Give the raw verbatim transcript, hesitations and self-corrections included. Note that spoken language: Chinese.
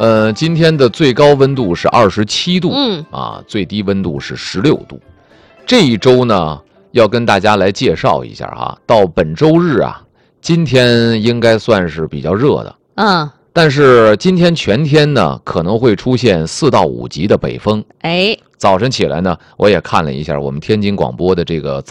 呃，今天的最高温度是二十七度， 嗯啊，最低温度是十六度。这一周呢，要跟大家来介绍一下哈，到本周日啊，今天应该算是比较热的， 嗯， 但是今天全天呢可能会出现四到五级的北风。 哎， 早晨起来呢，我也看了一下我们天津广播的这个早